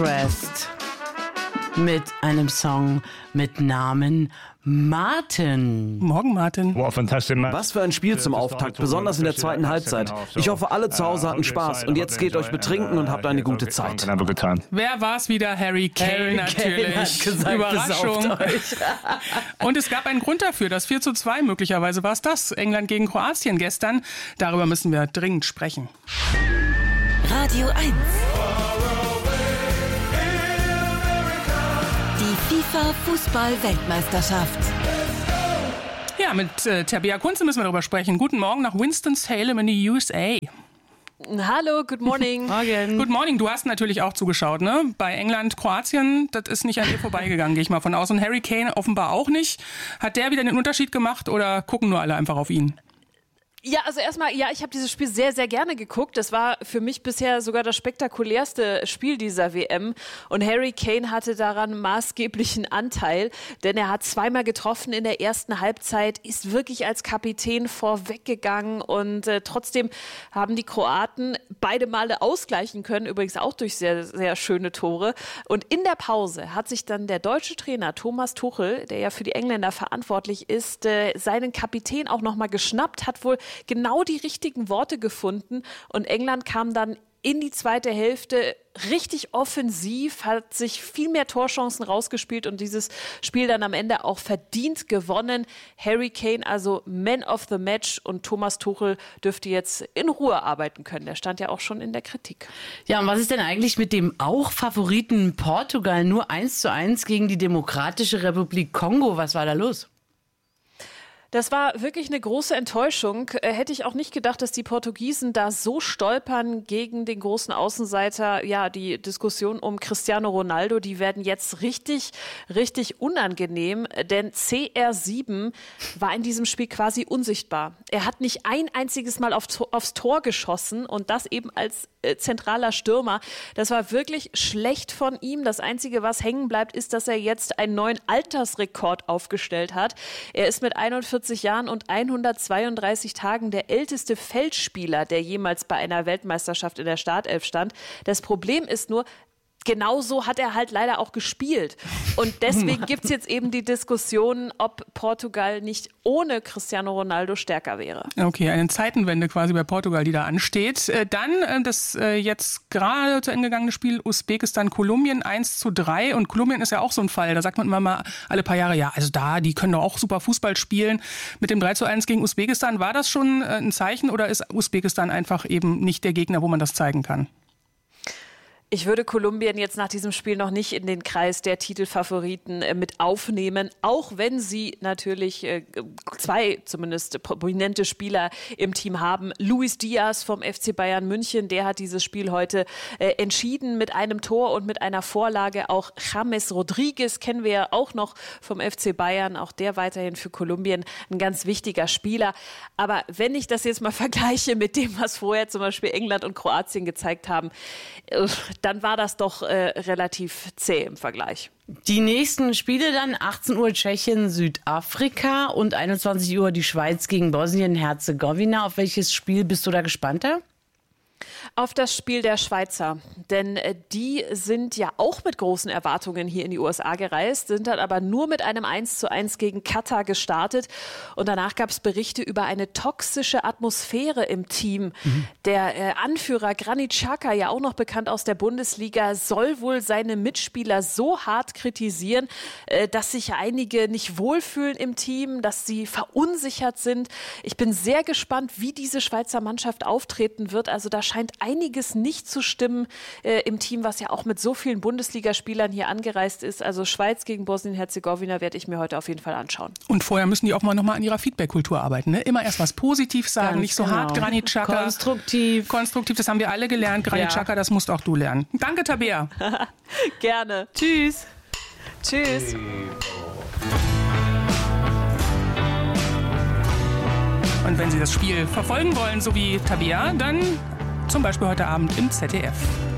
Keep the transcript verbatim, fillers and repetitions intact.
Rest mit einem Song mit Namen Martin. Morgen, Martin. Wow, fantastisch. Was für ein Spiel zum Auftakt, besonders in der zweiten Halbzeit. Ich hoffe, alle zu Hause hatten Spaß und jetzt geht euch betrinken und habt eine gute Zeit. Wer war's wieder? Harry Kane, Harry natürlich. Kane hat gesagt, Überraschung. Und es gab einen Grund dafür, das vier zu zwei möglicherweise war es das. England gegen Kroatien gestern. Darüber müssen wir dringend sprechen. Radio eins. Die FIFA-Fußball-Weltmeisterschaft. Ja, mit äh, Tabea Kunze müssen wir darüber sprechen. Guten Morgen nach Winston-Salem in die U S A. Hallo, good morning. Morgen. Good morning, du hast natürlich auch zugeschaut, ne? Bei England, Kroatien, das ist nicht an dir vorbeigegangen, gehe ich mal von aus. Und Harry Kane offenbar auch nicht. Hat der wieder den Unterschied gemacht oder gucken nur alle einfach auf ihn? Ja, also erstmal, ja, ich habe dieses Spiel sehr, sehr gerne geguckt. Das war für mich bisher sogar das spektakulärste Spiel dieser W M. Und Harry Kane hatte daran maßgeblichen Anteil, denn er hat zweimal getroffen in der ersten Halbzeit, ist wirklich als Kapitän vorweggegangen und äh, trotzdem haben die Kroaten beide Male ausgleichen können, übrigens auch durch sehr, sehr schöne Tore. Und in der Pause hat sich dann der deutsche Trainer Thomas Tuchel, der ja für die Engländer verantwortlich ist, äh, seinen Kapitän auch nochmal geschnappt, hat wohl genau die richtigen Worte gefunden und England kam dann in die zweite Hälfte richtig offensiv, hat sich viel mehr Torchancen rausgespielt und dieses Spiel dann am Ende auch verdient gewonnen. Harry Kane also Man of the Match und Thomas Tuchel dürfte jetzt in Ruhe arbeiten können. Der stand ja auch schon in der Kritik. Ja, und was ist denn eigentlich mit dem auch Favoriten Portugal? Nur eins zu eins gegen die Demokratische Republik Kongo. Was war da los? Das war wirklich eine große Enttäuschung. Äh, hätte ich auch nicht gedacht, dass die Portugiesen da so stolpern gegen den großen Außenseiter. Ja, die Diskussion um Cristiano Ronaldo, die werden jetzt richtig, richtig unangenehm. Denn C R sieben war in diesem Spiel quasi unsichtbar. Er hat nicht ein einziges Mal auf, aufs Tor geschossen und das eben als äh, zentraler Stürmer. Das war wirklich schlecht von ihm. Das Einzige, was hängen bleibt, ist, dass er jetzt einen neuen Altersrekord aufgestellt hat. Er ist mit einundvierzig Jahren und hundertzweiunddreißig Tagen der älteste Feldspieler, der jemals bei einer Weltmeisterschaft in der Startelf stand. Das Problem ist nur, genauso hat er halt leider auch gespielt. Und deswegen gibt es jetzt eben die Diskussion, ob Portugal nicht ohne Cristiano Ronaldo stärker wäre. Okay, eine Zeitenwende quasi bei Portugal, die da ansteht. Äh, dann äh, das äh, jetzt gerade zu Ende gegangene Spiel Usbekistan-Kolumbien eins zu drei. Und Kolumbien ist ja auch so ein Fall. Da sagt man immer mal alle paar Jahre, ja, also da, die können doch auch super Fußball spielen. Mit dem drei zu eins gegen Usbekistan, war das schon äh, ein Zeichen oder ist Usbekistan einfach eben nicht der Gegner, wo man das zeigen kann? Ich würde Kolumbien jetzt nach diesem Spiel noch nicht in den Kreis der Titelfavoriten äh, mit aufnehmen, auch wenn sie natürlich äh, zwei zumindest prominente Spieler im Team haben. Luis Diaz vom F C Bayern München, der hat dieses Spiel heute äh, entschieden mit einem Tor und mit einer Vorlage. Auch James Rodriguez kennen wir ja auch noch vom F C Bayern, auch der weiterhin für Kolumbien ein ganz wichtiger Spieler. Aber wenn ich das jetzt mal vergleiche mit dem, was vorher zum Beispiel England und Kroatien gezeigt haben, äh, dann war das doch äh, relativ zäh im Vergleich. Die nächsten Spiele dann achtzehn Uhr Tschechien, Südafrika und einundzwanzig Uhr die Schweiz gegen Bosnien-Herzegowina. Auf welches Spiel bist du da gespannter? Auf das Spiel der Schweizer, denn äh, die sind ja auch mit großen Erwartungen hier in die U S A gereist, sind dann aber nur mit einem eins zu eins gegen Katar gestartet und danach gab es Berichte über eine toxische Atmosphäre im Team. Mhm. Der äh, Anführer Granit Xhaka, ja auch noch bekannt aus der Bundesliga, soll wohl seine Mitspieler so hart kritisieren, äh, dass sich einige nicht wohlfühlen im Team, dass sie verunsichert sind. Ich bin sehr gespannt, wie diese Schweizer Mannschaft auftreten wird. Also da scheint einiges nicht zu stimmen äh, im Team, was ja auch mit so vielen Bundesligaspielern hier angereist ist. Also Schweiz gegen Bosnien-Herzegowina werde ich mir heute auf jeden Fall anschauen. Und vorher müssen die auch mal nochmal an ihrer Feedback-Kultur arbeiten. Ne? Immer erst was positiv sagen, Ganz nicht so genau. hart Granit Xhaka. Konstruktiv. Konstruktiv, das haben wir alle gelernt. Granit Ja. Xhaka, das musst auch du lernen. Danke, Tabea. Gerne. Tschüss. Tschüss. Und wenn Sie das Spiel verfolgen wollen, so wie Tabea, dann zum Beispiel heute Abend im Z D F.